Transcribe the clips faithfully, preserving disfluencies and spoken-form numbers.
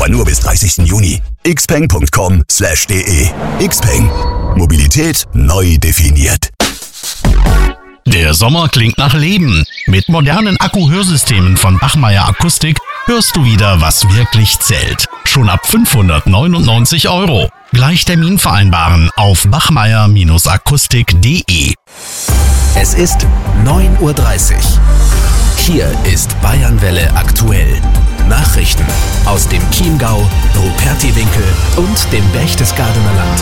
Aber nur bis dreißigsten Juni. xpeng punkt com slash de. Xpeng. Mobilität neu definiert. Der Sommer klingt nach Leben. Mit modernen Akku-Hörsystemen von Bachmeier Akustik hörst du wieder, was wirklich zählt. Schon ab fünfhundertneunundneunzig Euro. Gleich Termin vereinbaren auf bachmeier akustik punkt de. Es ist neun Uhr dreißig. Hier ist Bayernwelle aktuell. Nachrichten aus dem Chiemgau, Rupertiwinkel und dem Berchtesgadener Land.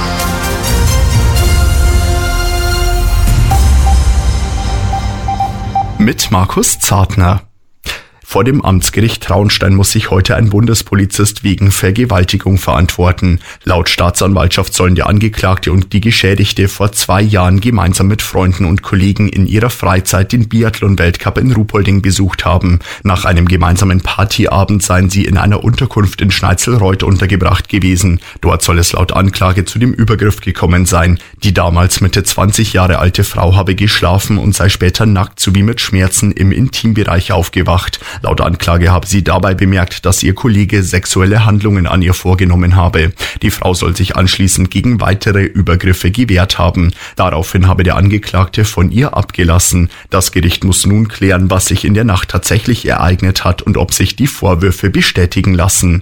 Mit Markus Zartner. Vor dem Amtsgericht Traunstein muss sich heute ein Bundespolizist wegen Vergewaltigung verantworten. Laut Staatsanwaltschaft sollen der Angeklagte und die Geschädigte vor zwei Jahren gemeinsam mit Freunden und Kollegen in ihrer Freizeit den Biathlon-Weltcup in Ruhpolding besucht haben. Nach einem gemeinsamen Partyabend seien sie in einer Unterkunft in Schneizelreuth untergebracht gewesen. Dort soll es laut Anklage zu dem Übergriff gekommen sein. Die damals Mitte zwanzig Jahre alte Frau habe geschlafen und sei später nackt sowie mit Schmerzen im Intimbereich aufgewacht. Laut Anklage habe sie dabei bemerkt, dass ihr Kollege sexuelle Handlungen an ihr vorgenommen habe. Die Frau soll sich anschließend gegen weitere Übergriffe gewehrt haben. Daraufhin habe der Angeklagte von ihr abgelassen. Das Gericht muss nun klären, was sich in der Nacht tatsächlich ereignet hat und ob sich die Vorwürfe bestätigen lassen.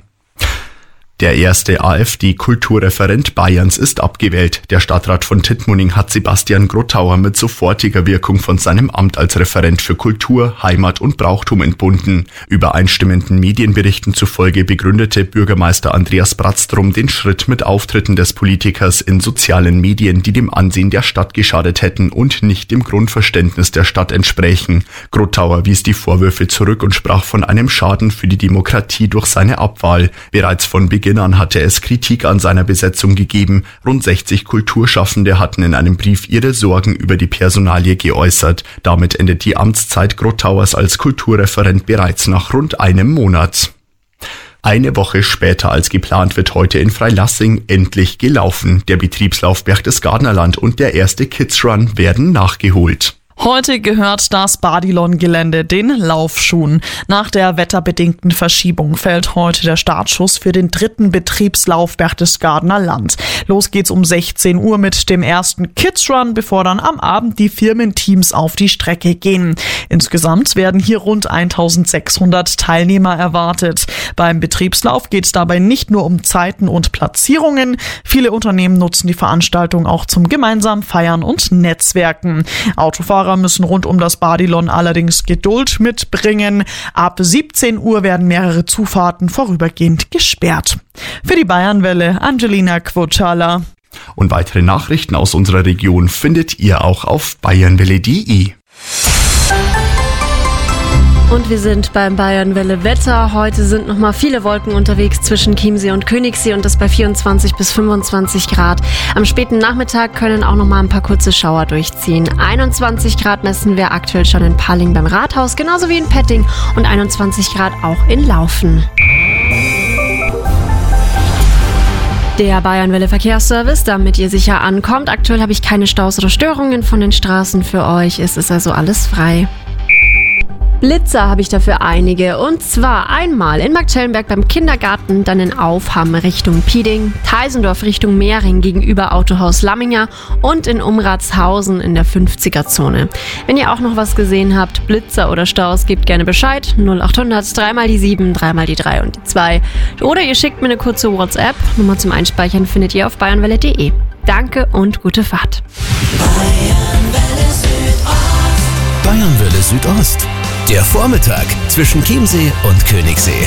Der erste AfD-Kulturreferent Bayerns ist abgewählt. Der Stadtrat von Tittmoning hat Sebastian Grottauer mit sofortiger Wirkung von seinem Amt als Referent für Kultur, Heimat und Brauchtum entbunden. Übereinstimmenden Medienberichten zufolge begründete Bürgermeister Andreas Bratztrum den Schritt mit Auftritten des Politikers in sozialen Medien, die dem Ansehen der Stadt geschadet hätten und nicht dem Grundverständnis der Stadt entsprächen. Grottauer wies die Vorwürfe zurück und sprach von einem Schaden für die Demokratie durch seine Abwahl. Bereits von Beginn an hatte es Kritik an seiner Besetzung gegeben. Rund sechzig Kulturschaffende hatten in einem Brief ihre Sorgen über die Personalie geäußert. Damit endet die Amtszeit Grottauers als Kulturreferent bereits nach rund einem Monat. Eine Woche später als geplant wird heute in Freilassing endlich gelaufen. Der Betriebslauf Berchtesgadener Land und der erste Kids Run werden nachgeholt. Heute gehört das Badilon-Gelände den Laufschuhen. Nach der wetterbedingten Verschiebung fällt heute der Startschuss für den dritten Betriebslauf Berchtesgadener Land. Los geht's um sechzehn Uhr mit dem ersten Kids Run, bevor dann am Abend die Firmenteams auf die Strecke gehen. Insgesamt werden hier rund eintausendsechshundert Teilnehmer erwartet. Beim Betriebslauf geht's dabei nicht nur um Zeiten und Platzierungen. Viele Unternehmen nutzen die Veranstaltung auch zum gemeinsamen Feiern und Netzwerken. Autofahrer müssen rund um das Badilon allerdings Geduld mitbringen. Ab siebzehn Uhr werden mehrere Zufahrten vorübergehend gesperrt. Für die Bayernwelle, Angelina Quocala. Und weitere Nachrichten aus unserer Region findet ihr auch auf bayernwelle punkt de. Und wir sind beim Bayernwelle Wetter. Heute sind nochmal viele Wolken unterwegs zwischen Chiemsee und Königssee und das bei vierundzwanzig bis fünfundzwanzig Grad. Am späten Nachmittag können auch nochmal ein paar kurze Schauer durchziehen. einundzwanzig Grad messen wir aktuell schon in Palling beim Rathaus, genauso wie in Petting und einundzwanzig Grad auch in Laufen. Der Bayernwelle Verkehrsservice, damit ihr sicher ankommt. Aktuell habe ich keine Staus oder Störungen von den Straßen für euch. Es ist also alles frei. Blitzer habe ich dafür einige, und zwar einmal in Marktschellenberg beim Kindergarten, dann in Aufham Richtung Pieding, Teisendorf Richtung Mehring gegenüber Autohaus Lamminger und in Umratshausen in der fünfziger-Zone. Wenn ihr auch noch was gesehen habt, Blitzer oder Staus, gebt gerne Bescheid. null achthundert, dreimal die sieben, dreimal die drei und die zwei. Oder ihr schickt mir eine kurze WhatsApp. Nummer zum Einspeichern findet ihr auf bayernwelle punkt de. Danke und gute Fahrt. Bayernwelle Südost. Bayernwelle Südost. Der Vormittag zwischen Chiemsee und Königssee.